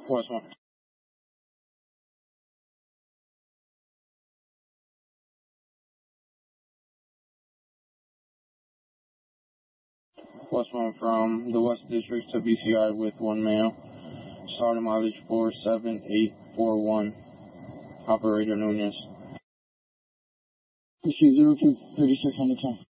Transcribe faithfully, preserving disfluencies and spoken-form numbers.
West one. West one from the West District to B C I with one male. Starting mileage four seven eight four one. Operator Nunez. Issue zero two thirty-six on the ten.